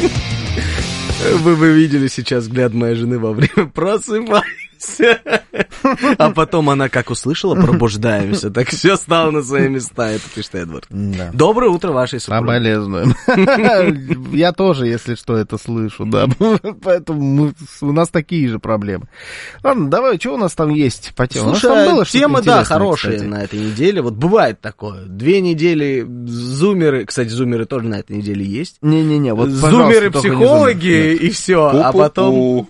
Вы бы видели сейчас взгляд моей жены во время «просыпайся». А потом она как услышала «пробуждаемся», так все стало на свои места. Это пишет Эдвард. Да. Доброе утро вашей супруге. Соболезную. Я тоже, если что, это слышу, да. Поэтому у нас такие же проблемы. Ладно, давай, что у нас там есть по теме? Слушай, темы, да, хорошие на этой неделе. Вот бывает такое. 2 недели зумеры, кстати, зумеры тоже на этой неделе есть. Не-не-не, вот, зумеры-психологи и все, а потом...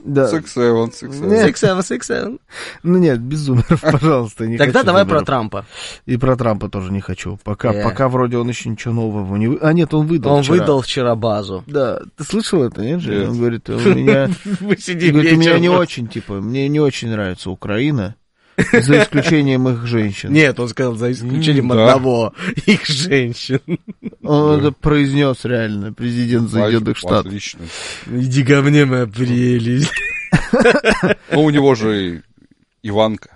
6-7. Ну нет, без зумеров, пожалуйста, не Тогда хочу давай зумеров. про Трампа. И про Трампа тоже не хочу. Пока вроде он еще ничего нового не... А нет, он выдал вчера. Он выдал вчера базу. Да, ты слышал это, нет же? Он говорит, у меня... Мы сидим Говорит, у меня вечером. не очень, мне не очень нравится Украина, за исключением их женщин. Нет, он сказал, за исключением одного, их женщин. Он это произнес реально, президент Соединенных Штатов. Отлично. Иди ко мне, моя прелесть. Ну, у него же Иванка.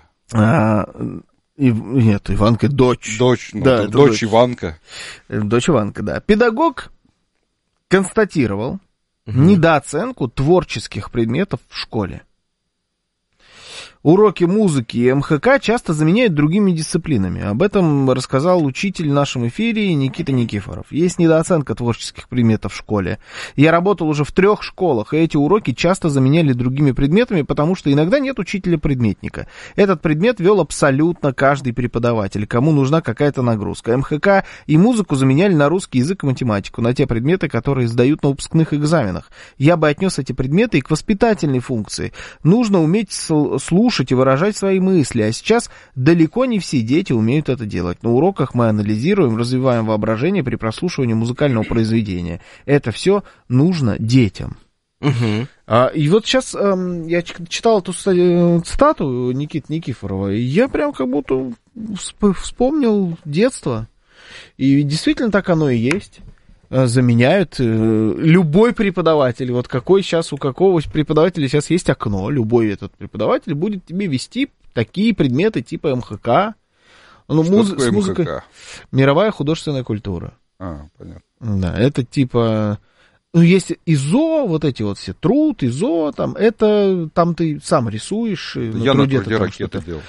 Нет, Иванка дочь. Дочь дочь. Иванка. Дочь Иванка, да. Педагог констатировал недооценку творческих предметов в школе. Уроки музыки и МХК часто заменяют другими дисциплинами. Об этом рассказал учитель в нашем эфире Никита Никифоров. Есть недооценка творческих предметов в школе. Я работал уже в 3 школах, и эти уроки часто заменяли другими предметами, потому что иногда нет учителя-предметника. Этот предмет вел абсолютно каждый преподаватель, кому нужна какая-то нагрузка. МХК и музыку заменяли на русский язык и математику, на те предметы, которые сдают на выпускных экзаменах. Я бы отнес эти предметы и к воспитательной функции. Нужно уметь слушать и выражать свои мысли, а сейчас далеко не все дети умеют это делать. На уроках мы анализируем, развиваем воображение при прослушивании музыкального произведения. Это все нужно детям. И вот сейчас я читал эту цитату Никиты Никифорова, и я прям как будто вспомнил детство. И действительно так оно и есть. Заменяют любой преподаватель. Вот какой сейчас, у какого преподавателя сейчас есть окно, любой этот преподаватель будет тебе вести такие предметы типа МХК. Ну, что такое музыкой. МХК? Мировая художественная культура. Понятно. Да, это типа... Ну, есть ИЗО, вот эти вот все, труд, ИЗО, там, это, там ты сам рисуешь. Я на труде ракеты делал.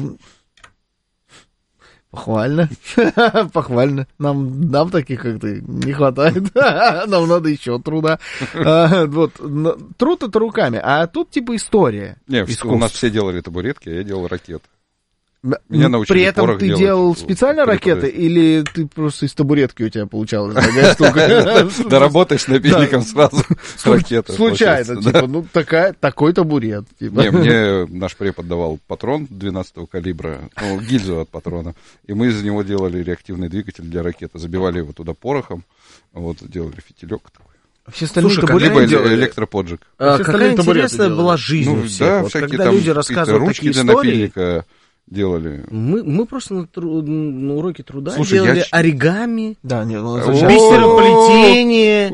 Похвально. Похвально. Нам таких как-то не хватает. Нам надо еще труда. Вот. Труд это руками, а тут типа история. Не, у нас все делали табуретки, а я делал ракеты. Меня научили При этом порох ты делать. делал специально ракеты, или ты просто из табуретки у тебя получалась такая штука? Да работаешь напильником сразу ракеты. Случайно, типа, ну такой табурет. Не, мне наш препод давал патрон 12-го калибра, гильзу от патрона, и мы из него делали реактивный двигатель для ракеты, забивали его туда порохом, вот, делали фитилек такой. Все остальные либо электроподжиг. Какая интересная была жизнь у всех. Да, Вот всякие когда там люди рассказывают ручки такие для истории, напильника делали. Мы просто на уроке труда Слушай, делали оригами, Да, нет, бисероплетение,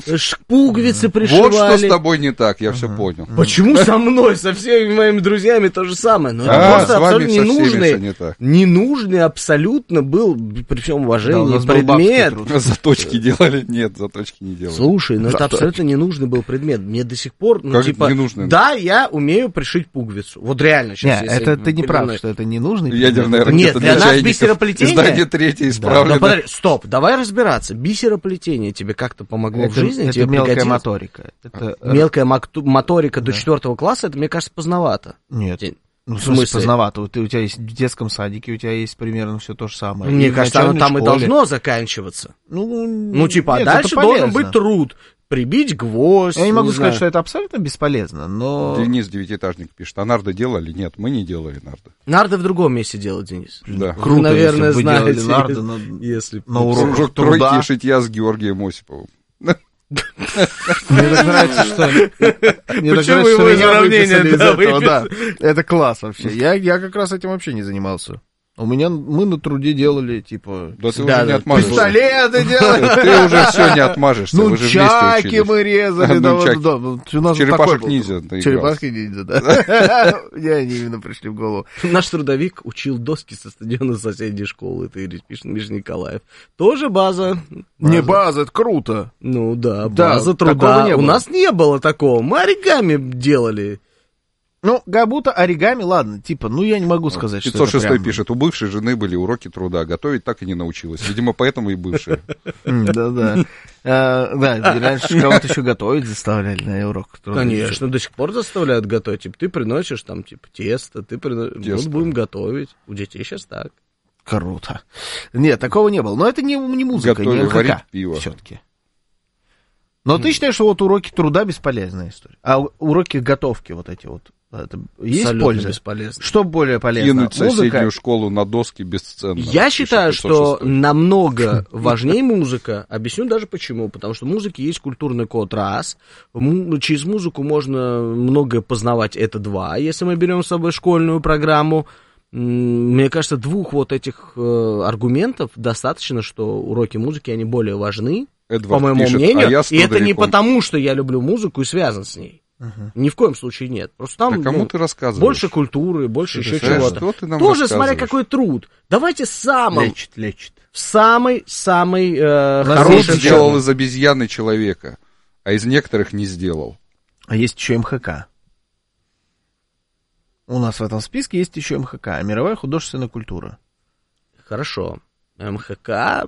пуговицы пришивали. Вот что с тобой не так, я все понял. Почему со мной, со всеми моими друзьями то же самое? Но это просто с вами абсолютно со всеми всё не ненужный, так. ненужный абсолютно был, при всем Да, у уважении, нас был бабский предмет. труд. Заточки делали? Нет, заточки не делали. Слушай, ну это абсолютно ненужный был предмет. Мне до сих пор, ну Как типа, ненужный? да, я умею пришить пуговицу. Вот реально сейчас. Нет, это ты не прав, что это не нужно. Ядерная Нет, ракета для нас чайников. бисероплетение- Издание 3 исправлено. Но подожди, стоп, давай разбираться. Бисероплетение тебе как-то помогло в жизни? Это тебе мелкая пригодилось? моторика. Мелкая моторика до 4 класса, это, мне кажется, поздновато. Нет. Ну, в В смысле? смысле поздновато. У тебя есть в детском садике, у тебя есть примерно все то же самое. Мне И в кажется, оно начальной там и школе. должно заканчиваться. Ну, Типа, а нет, дальше это должен полезно. быть труд. Прибить гвоздь. Я не могу сказать, знаю. что это абсолютно бесполезно, но... Денис Девятиэтажник пишет, а нарды делали? Нет, мы не делали нарды. Нарды в другом месте делают, Денис. Да. Вы, Круто, наверное, если бы вы делали знаете. нарды Если... на уроках Кружок труда. тройки шитья с Георгием Осиповым. Мне так нравится, что... Мне так Почему нравится, что его из меня уравнения, выписали из да, этого, да. выписали? Это класс вообще. Я как раз этим вообще не занимался. Мы на труде делали, типа... Да ты уже не отмажешься. Пистолеты делали. Ты уже все не отмажешься. Вы же вместе Нунчаки учились. мы резали. Черепашек-ниндзя. Черепашки-ниндзя, да. Мне они именно пришли в голову. Наш трудовик учил доски со стадиона соседней школы, ты пишет Миша Николаев. Тоже база. Не база, это круто. Ну да, Да, база такого труда. не было. У нас не было такого. Мы оригами делали. Ну, как будто оригами, ладно, типа, ну я не могу сказать, что это 506 прям... пишет, у бывшей жены были уроки труда, готовить так и не научилась. Видимо, поэтому и бывшая. Да-да. Да, раньше кого-то еще готовить заставляли на урок. Конечно, до сих пор заставляют готовить. Типа, ты приносишь там, типа, тесто, вот будем готовить. У детей сейчас так. Круто. Нет, такого не было. Но это не музыка, Готовили не МХК. варить пиво. Все-таки. Но ты считаешь, что вот уроки труда бесполезная история? А уроки готовки вот эти вот, это есть Абсолютно польза? бесполезно. Что более полезно? Кинуть соседнюю Музыка? школу на доски бесценно. Я считаю, Пишет что 506. намного важнее музыка. Объясню даже почему. Потому что в музыке есть культурный код, раз. Через музыку можно многое познавать, это два. Если мы берем с собой школьную программу, мне кажется, двух вот этих аргументов достаточно, что уроки музыки, они более важны, Эдвард по моему пишет, мнению. а я с И это не трудовиком. потому, что я люблю музыку и связан с ней. Ни в коем случае нет. Просто там Да кому ты рассказываешь? больше культуры, больше еще Что чего-то. ты нам Тоже смотря рассказываешь? какой труд. Давайте Лечит. самый Труд хороший сделал из обезьяны человека, а из некоторых не сделал. А есть еще МХК. У нас в этом списке есть еще МХК, мировая художественная культура. Хорошо. МХК...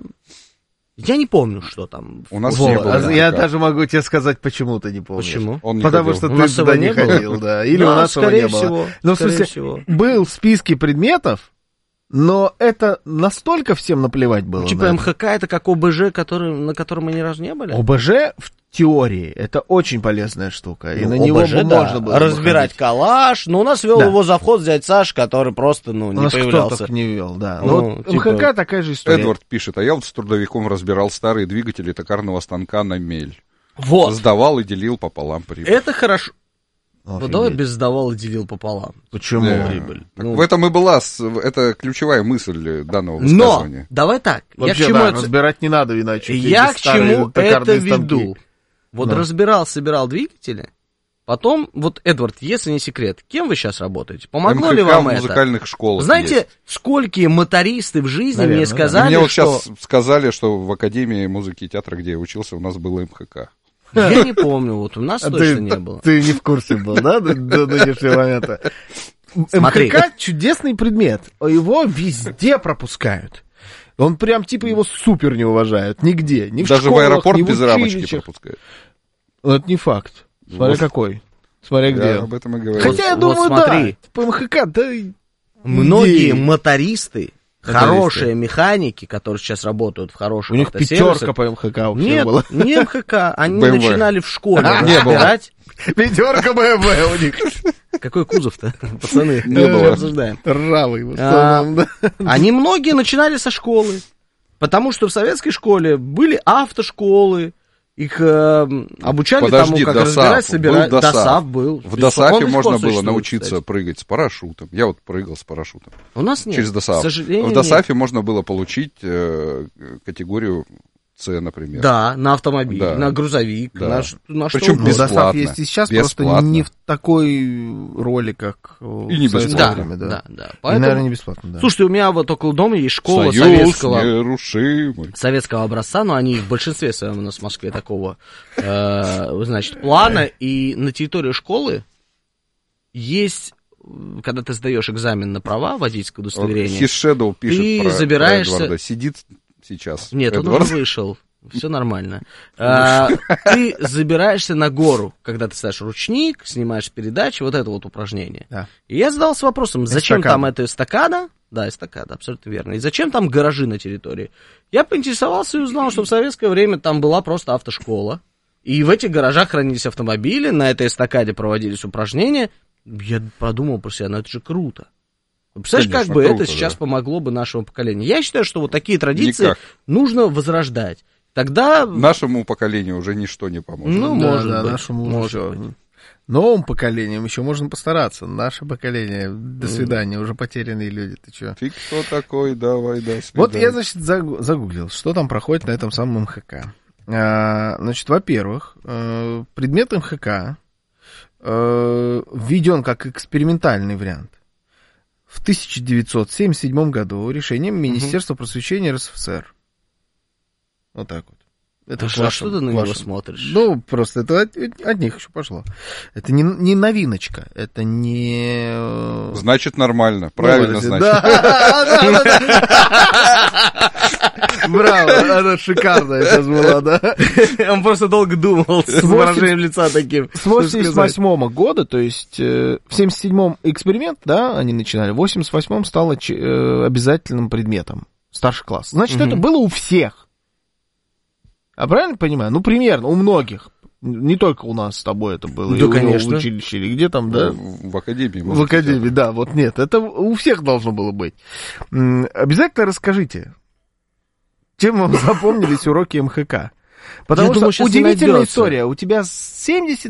Я не помню, что там. У нас Вот, не было я МХК. даже могу тебе сказать, почему ты не помнишь. Почему? Он не Потому ходил. что У ты нас туда его не не было? ходил, да. Или Да, у нас его скорее не было. всего, Ну, в скорее смысле, всего. был в списке предметов, но это настолько всем наплевать было. Типа на это. МХК это как ОБЖ, на котором мы ни разу не были? ОБЖ в теории это очень полезная штука. И Ну, на него ОБЖ, бы да. можно было бы разбирать ходить. калаш. Но у нас вел Да. его завхоз дядь Саш, который просто, У не нас кто появлялся. так не вел, да. Ну, Но вот типа- МХК такая же история. Эдвард пишет, а я вот с трудовиком разбирал старые двигатели токарного станка на мель. Вот. Сдавал и делил пополам прибыль. Это хорошо. Офигеть. Ну, давай без сдавал и делил пополам. Почему? Да. Прибыль. Так Ну. в этом и была, это ключевая мысль данного Но, высказывания. давай так. Вообще, я к чему да, это... разбирать не надо, иначе. Я эти к старые чему токарные это станки. веду? Вот Да. разбирал, собирал двигатели, потом, вот, Эдвард, если не секрет, кем вы сейчас работаете? Помогло ли МХК вам в это? музыкальных школах Знаете, есть. сколькие мотористы в жизни Наверное, мне да. сказали, Мне вот что... сейчас сказали, что в Академии музыки и театра, где я учился, у нас было МХК. Я не помню, вот у нас А точно ты, не было. ты не в курсе был, да, до нынешнего момента? Смотри. МХК чудесный предмет, его везде пропускают. Он прям типа его супер не уважают, нигде, ни в Даже школах, в аэропорт ни в без рамочки училищах. пропускают. Это не факт, смотря Вот. какой, смотря где. Я об этом и говорю. Хотя я Вот думаю, смотри. да, по МХК, да, Многие идеи. мотористы, хорошие механики, которые сейчас работают в хороших У них автосервисах, пятерка по МХК вообще Нет, была. не МХК, они BMW. начинали в школе Не было. разбирать. Пятерка БМВ у них. Какой кузов-то, пацаны? Не было. Мы обсуждаем. Ржавый в А, основном, да. Они многие начинали со школы, потому что в советской школе были автошколы, их обучали Подожди, тому, как ДОСААФ. разбирать, собирать. Был ДОСААФ. ДОСААФ был. В И ДОСААФе он до сих можно пор было существует, научиться кстати. прыгать с парашютом. Я вот прыгал с парашютом. У нас нет. Через К ДОСААФ. сожалению, В ДОСААФе можно было получить категорию С, например. Да, на автомобиль, Да. на грузовик, Да. на что Причем угодно. Ну, бесплатно. ДОСААФ есть и сейчас, просто Бесплатно. не в такой роли, как И не в советское бесплатно. время, Да. И, Поэтому... наверное, не бесплатно, да. Слушайте, у меня вот около дома есть школа Союз нерушимый. советского образца, но они в большинстве своем у нас в Москве такого, значит, плана, и на территории школы есть, когда ты сдаешь экзамен на права, водительское удостоверение, His Shadow пишет ты про забираешься- Эдварда. Сидит сейчас. нет, он Эдвард. уже вышел, все нормально, ты забираешься на гору, когда ты ставишь ручник, снимаешь передачи, вот это вот упражнение. Да. И я задался вопросом, зачем Эстакада. там эта эстакада? Да, эстакада, абсолютно верно. И зачем там гаражи на территории? Я поинтересовался и узнал, что в советское время там была просто автошкола. И в этих гаражах хранились автомобили, на этой эстакаде проводились упражнения. Я подумал про себя, ну это же круто. Вы представляете, Конечно, как бы круто, это сейчас да. помогло бы нашему поколению? Я считаю, что вот такие традиции Никак. нужно возрождать. Тогда, Нашему поколению уже ничто не поможет. ну, Да, может да, быть. нашему может всё. быть. Новым поколением еще можно постараться. Наше поколение, до свидания, уже потерянные люди. Ты что? Ты кто такой? Давай, до свидания. Вот я, значит, загуглил, что там проходит на этом самом МХК. Значит, во-первых, предмет МХК введен как экспериментальный вариант в 1977 году решением Министерства просвещения РСФСР. Вот так вот. Это что ты на него смотришь? Ну, просто это от них еще пошло. Это не новиночка, это не... Значит, нормально, правильно, значит. Браво, она шикарная сейчас была, да? Он просто долго думал с выражением лица таким. С 88 года, то есть в 77-м эксперимент, да, они начинали, в 88-м стало обязательным предметом старший класс. Значит, это было у всех. А правильно понимаю? Ну, примерно, у многих. Не только у нас с тобой это было. Да, конечно. В училище или где там, да? В академии. В академии, да. Вот нет, это у всех должно было быть. Обязательно расскажите, чем вам запомнились уроки МХК. Потому что удивительная история. У тебя 70